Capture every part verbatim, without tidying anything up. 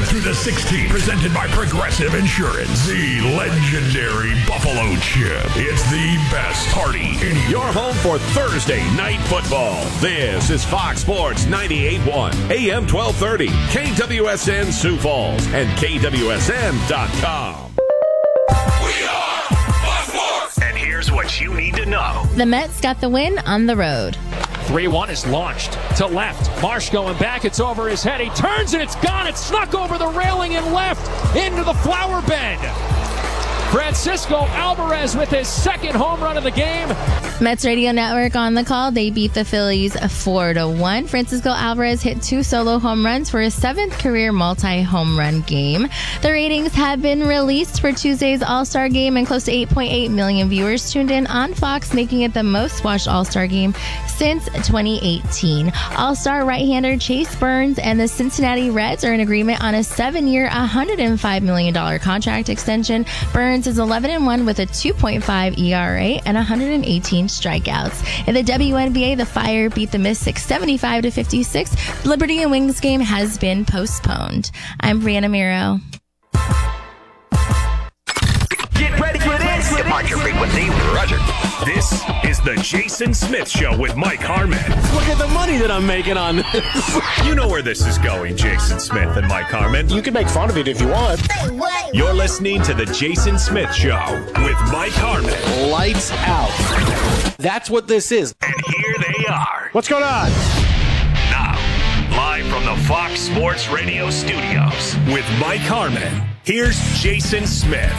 through the sixteenth, presented by Progressive Insurance. The legendary Buffalo Chip. It's the best party in your home for Thursday night football. This is Fox Sports ninety-eight point one, A M twelve thirty, K W S N Sioux Falls, and K W S N dot com. We are Fox Sports. And here's what you need to know. The Mets got the win on the road. three one is launched to left. Marsh going back. It's over his head. He turns and it's gone. It snuck over the railing and left into the flower bed. Francisco Alvarez with his second home run of the game. Mets Radio Network on the call. They beat the Phillies four to one. Francisco Alvarez hit two solo home runs for his seventh career multi-home run game. The ratings have been released for Tuesday's All-Star Game, and close to eight point eight million viewers tuned in on Fox, making it the most watched All-Star Game since twenty eighteen. All-Star right-hander Chase Burns and the Cincinnati Reds are in agreement on a seven-year, one hundred five million dollars contract extension. Burns is eleven and one with a two point five E R A and one hundred eighteen strikeouts. In the W N B A, the Fire beat the Mystics seventy-five to fifty-six. The Liberty and Wings game has been postponed. I'm Brianna Miro. Get ready for this. Departure frequency. Roger. This is the Jason Smith Show with Mike Harmon. Look at the money that I'm making on this. You know where this is going, Jason Smith and Mike Harmon. You can make fun of it if you want. You're listening to the Jason Smith Show with Mike Harmon. Lights out. That's what this is. And here they are. What's going on? Now, live from the Fox Sports Radio studios with Mike Harmon, here's Jason Smith.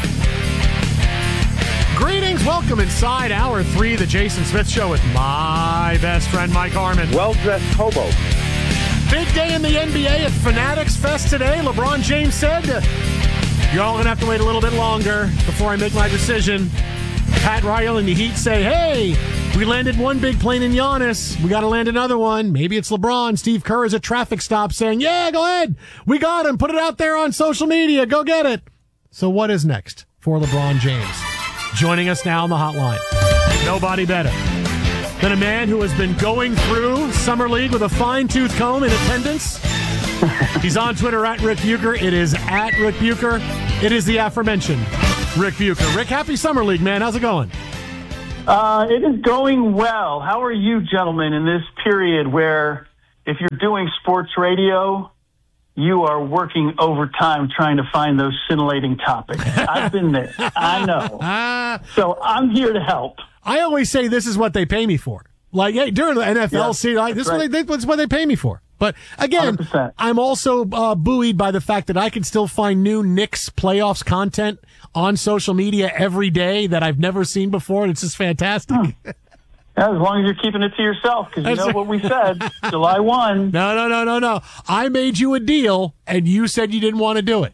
Greetings, welcome inside hour three of the Jason Smith Show with my best friend Mike Harmon. Well-dressed hobo. Big day in the N B A at Fanatics Fest today. LeBron James said, you're all going to have to wait a little bit longer before I make my decision. Pat Riley and the Heat say, hey, we landed one big plane in Giannis. We got to land another one. Maybe it's LeBron. Steve Kerr is at traffic stop saying, yeah, go ahead. We got him. Put it out there on social media. Go get it. So what is next for LeBron James? Joining us now on the hotline, nobody better than a man who has been going through Summer League with a fine-tooth comb in attendance. He's on Twitter at Rick Bucher. It is at Rick Bucher. It is the aforementioned Rick Bucher. Rick, happy Summer League, man. How's it going? Uh, it is going well. How are you, gentlemen, in this period where if you're doing sports radio, you are working overtime trying to find those scintillating topics? I've been there. I know. So I'm here to help. I always say this is what they pay me for. Like, hey, during the N F L Yeah, season, like, this, right. is what they, this is what they pay me for. But again, one hundred percent. I'm also uh, buoyed by the fact that I can still find new Knicks playoffs content on social media every day that I've never seen before, and it's just fantastic. Hmm. Yeah, as long as you're keeping it to yourself, because you That's know right. what we said, July first. No, no, no, no, no. I made you a deal, and you said you didn't want to do it.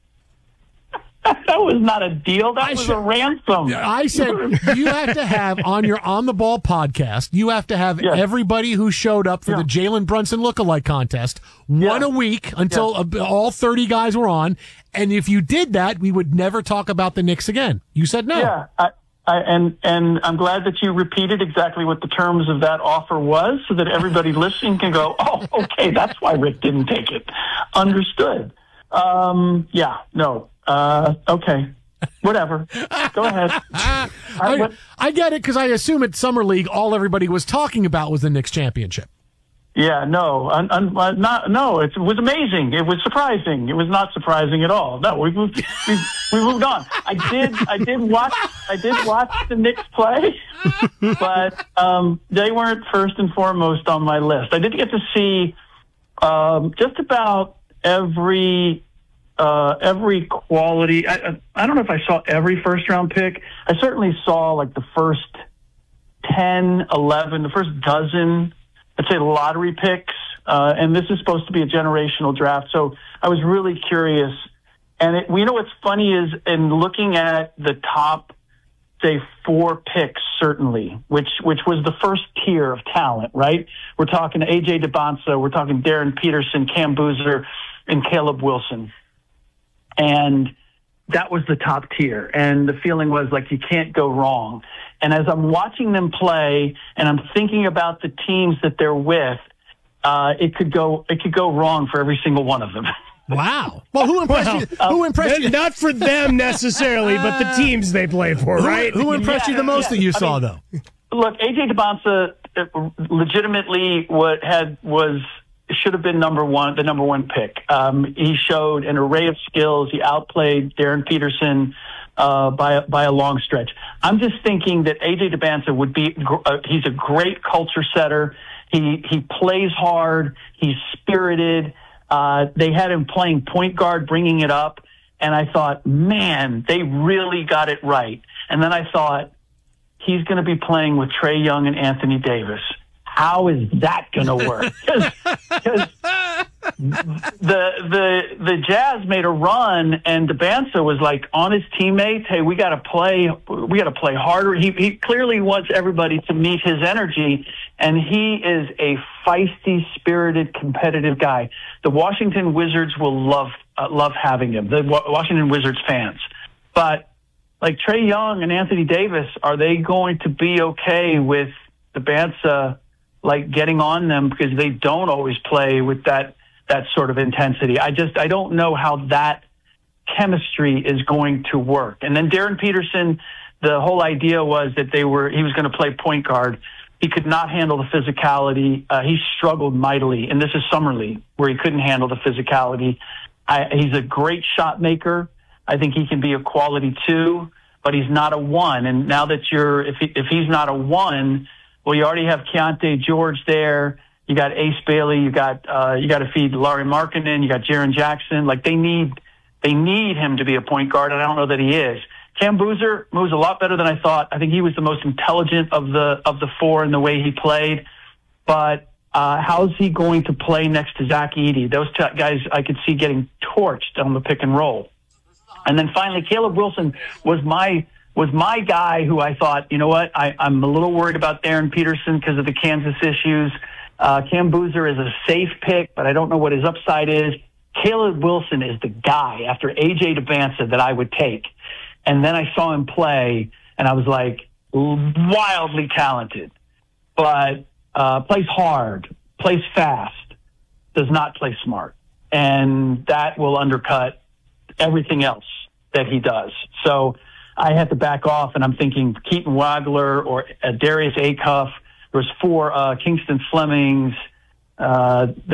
That was not a deal. That I was should- a ransom. I said you have to have on your On the Ball podcast, you have to have Yes. everybody who showed up for Yeah. the Jalen Brunson lookalike contest, one Yeah. a week until uh, all thirty guys were on. And if you did that, we would never talk about the Knicks again. You said no. Yeah, I, I, and and I'm glad that you repeated exactly what the terms of that offer was, so that everybody listening can go, oh, okay, that's why Rick didn't take it. Understood. Um, yeah, no, uh, okay, whatever. Go ahead. I, I- I get it because I assume at Summer League, all everybody was talking about was the Knicks championship. Yeah, no, un, un, uh, not no. It was amazing. It was surprising. It was not surprising at all. No, we moved. We, we moved on. I did. I did watch. I did watch the Knicks play, but um, they weren't first and foremost on my list. I did get to see um, just about every uh, every quality. I, I, I don't know if I saw every first round pick. I certainly saw like the first ten, eleven, the first dozen. I'd say lottery picks, uh, and this is supposed to be a generational draft. So I was really curious. And it, you know what's funny is in looking at the top, say, four picks, certainly, which which was the first tier of talent, right? We're talking A J DeBonsa, we're talking Darren Peterson, Cam Boozer, and Caleb Wilson. And that was the top tier. And the feeling was like you can't go wrong. And as I'm watching them play and I'm thinking about the teams that they're with, uh, it could go, it could go wrong for every single one of them. Wow. Well, who impressed Well, you? Who impressed you? Not for them necessarily, but the teams they play for, Who, right? who impressed Yeah, you the most yeah. that you I saw, mean, though? Look, A J DeBonsa uh, legitimately what had was should have been number one, the number one pick. Um, he showed an array of skills. He outplayed Darren Peterson uh, by by a long stretch. I'm just thinking that A J DeBonsa would be. Uh, he's a great culture setter. He he plays hard. He's spirited. Uh, they had him playing point guard, bringing it up, and I thought, man, they really got it right. And then I thought, he's going to be playing with Trae Young and Anthony Davis. How is that going to work? Because the the the Jazz made a run, and DeBanza was like on his teammates. Hey, we got to play. We got to play harder. He he clearly wants everybody to meet his energy, and he is a feisty, spirited, competitive guy. The Washington Wizards will love uh, love having him. The Wa- Washington Wizards fans, but like Trae Young and Anthony Davis, are they going to be okay with DeBanza like getting on them because they don't always play with that that sort of intensity? I just I don't know how that chemistry is going to work. And then Darren Peterson, the whole idea was that they were he was going to play point guard. He could not handle the physicality. Uh, he struggled mightily, and this is Summer League where he couldn't handle the physicality. I, he's a great shot maker. I think he can be a quality two, but he's not a one. And now that you're, if he, if he's not a one, well, you already have Keontae George there. You got Ace Bailey. You got uh, you got to feed Larry Markkinen. You got Jaren Jackson. Like they need they need him to be a point guard, and I don't know that he is. Cam Boozer moves a lot better than I thought. I think he was the most intelligent of the of the four in the way he played. But uh, how's he going to play next to Zach Edey? Those t- guys I could see getting torched on the pick and roll. And then finally, Caleb Wilson was my was my guy who I thought, you know what, I, I'm a little worried about Darren Peterson because of the Kansas issues. Uh, Cam Boozer is a safe pick, but I don't know what his upside is. Caleb Wilson is the guy after A J DeBanza that I would take. And then I saw him play, and I was like, wildly talented, but uh, plays hard, plays fast, does not play smart. And that will undercut everything else that he does. So I had to back off, and I'm thinking Keaton Wagler or uh, Darius Acuff. There was four uh, Kingston Flemings. Uh,